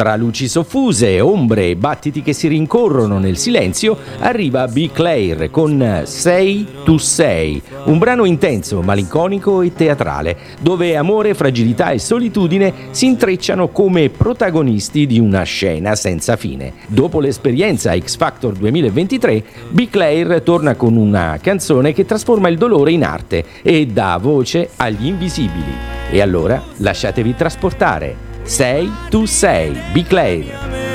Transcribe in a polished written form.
Tra luci soffuse, ombre e battiti che si rincorrono nel silenzio, arriva B. Clair con Say to Say, un brano intenso, malinconico e teatrale, dove amore, fragilità e solitudine si intrecciano come protagonisti di una scena senza fine. Dopo l'esperienza X Factor 2023, B. Clair torna con una canzone che trasforma il dolore in arte e dà voce agli invisibili. E allora lasciatevi trasportare. Say to Say, B. Clair.